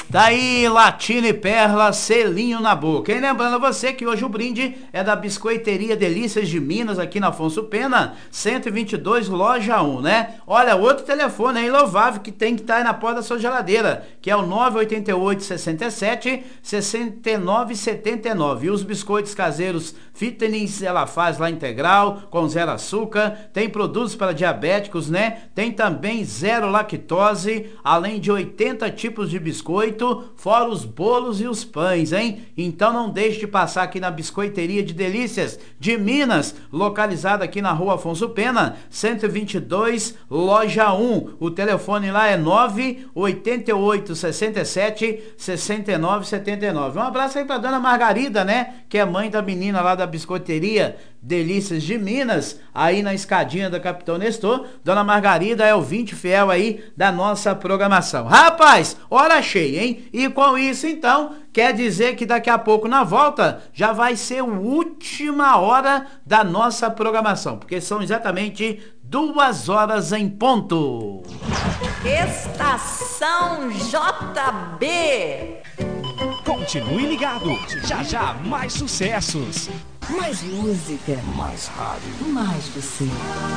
Tá aí, Latino e Perla, selinho na boca. E lembrando a você que hoje o brinde é da Biscoiteria Delícias de Minas, aqui na Afonso Pena, 122, loja 1, né? Olha, outro telefone aí louvável que tem que estar aí na porta da sua geladeira, que é o 988-67-6979. E os biscoitos caseiros Fitness, ela faz lá integral, com zero açúcar, tem produtos para diabéticos, né? Tem também zero lactose, além de 80 tipos de biscoito, fora os bolos e os pães, hein? Então não deixe de passar aqui na Biscoiteria de Delícias de Minas, localizada aqui na Rua Afonso Pena, 122, loja 1. O telefone lá é 988-67-6979. Um abraço aí pra dona Margarida, né? Que é mãe da menina lá da Biscoiteria Delícias de Minas, aí na escadinha da Capitão Nestor. Dona Margarida é ouvinte fiel aí da nossa programação. Rapaz, hora cheia, hein? E com isso, então, quer dizer que daqui a pouco, na volta, já vai ser a última hora da nossa programação, porque são exatamente 2 horas em ponto. Estação JB. Continue ligado, já já mais sucessos. Mais música, mais rádio, mais você.